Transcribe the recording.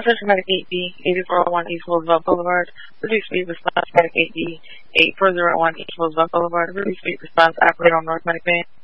Attention Medic 8B, 8401 East Roosevelt Boulevard. Reduce speed response Medic 8B, 8401 East Roosevelt Boulevard. Reduce speed response operator on North Medic Van.